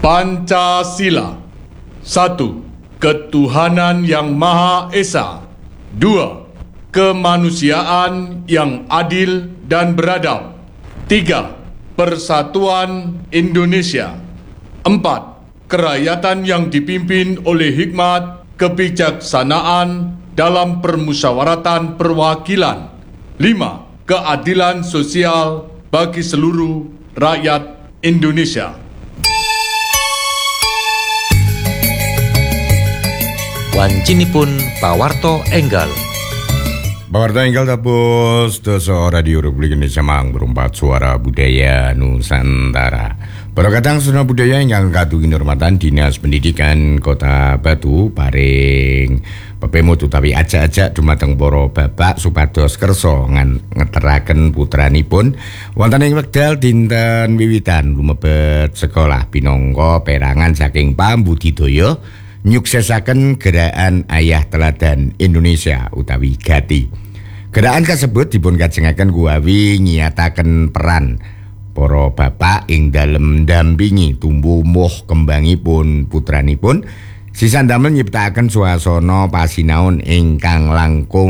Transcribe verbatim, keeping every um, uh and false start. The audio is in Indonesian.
Pancasila. Satu, ketuhanan yang Maha Esa. Dua, kemanusiaan yang adil dan beradab. Tiga, persatuan Indonesia. Empat, kerakyatan yang dipimpin oleh hikmat kebijaksanaan dalam permusyawaratan perwakilan. Lima, keadilan sosial bagi seluruh rakyat Indonesia. Wancinipun pawarto enggal. Pawarto enggal tapos doso Radio Republik Indonesia Malang berempat suara budaya Nusantara. Para kadang suna budaya yang katungi hormatan Dinas Pendidikan Kota Batu paring pepemut utawi ajak-ajak dumateng para bapak supados kersa ngeteraken putranipun wonten ing wekdal dinten wiwitan lumebet sekolah pinangka perangan saking pambudidaya nyuksesaken gerakan Ayah Teladan Indonesia utawi Gati. Gerakan kasebut dipun kajengaken kuwawi nyiyataken peran para bapak ing dalem ndampingi tumbuh muh kembangipun putranipun sisan damel nyiptakaken suasana pasinaon ingkang langkung